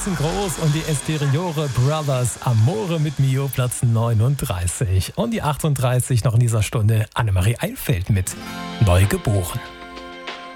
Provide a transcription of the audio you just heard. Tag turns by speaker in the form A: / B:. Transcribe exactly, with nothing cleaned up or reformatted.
A: Riesengroß und die Esteriore Brothers Amore mit Mio, Platz neununddreißig. Und die achtunddreißig noch in dieser Stunde Annemarie Eilfeld mit Neugeboren.